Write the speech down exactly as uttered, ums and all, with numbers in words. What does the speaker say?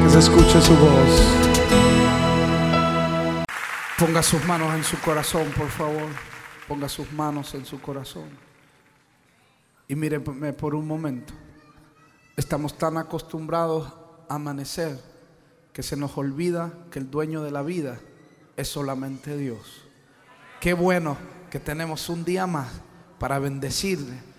se escuche su voz. Ponga sus manos en su corazón, por favor. Ponga sus manos en su corazón. Y míreme por un momento. Estamos tan acostumbrados a amanecer que se nos olvida que el dueño de la vida es solamente Dios. Qué bueno que tenemos un día más para bendecirle